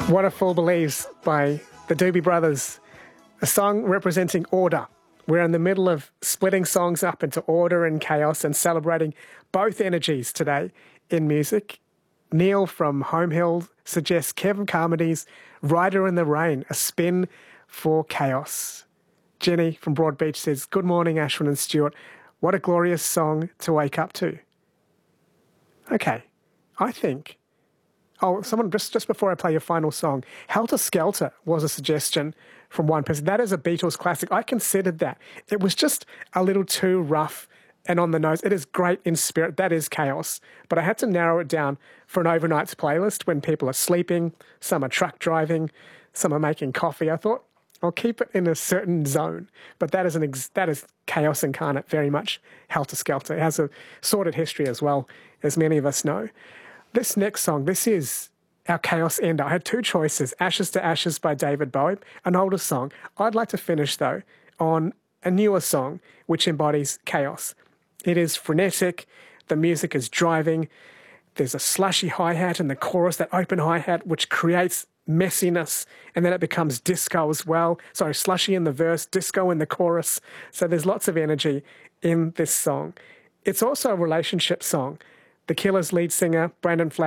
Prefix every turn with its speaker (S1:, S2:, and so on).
S1: What a Fool Believes by the Doobie Brothers, a song representing order. We're in the middle of splitting songs up into order and chaos and celebrating both energies today in music. Neil from Home Hill suggests Kevin Carmody's Rider in the Rain, a spin for chaos. Jenny from Broadbeach says, good morning, Ashwin and Stuart. What a glorious song to wake up to. Okay, I think... Oh, someone, just before I play your final song, Helter Skelter was a suggestion from one person. That is a Beatles classic. I considered that. It was just a little too rough and on the nose. It is great in spirit. That is chaos. But I had to narrow it down for an overnights playlist when people are sleeping, some are truck driving, some are making coffee. I thought, I'll keep it in a certain zone. But that is chaos incarnate, very much Helter Skelter. It has a sordid history as well, as many of us know. This next song, this is our chaos ender. I had two choices, Ashes to Ashes by David Bowie, an older song. I'd like to finish, though, on a newer song which embodies chaos. It is frenetic, the music is driving, there's a slushy hi-hat in the chorus, that open hi-hat, which creates messiness, and then it becomes disco as well. So slushy in the verse, disco in the chorus. So there's lots of energy in this song. It's also a relationship song. The Killers lead singer, Brandon Flowers,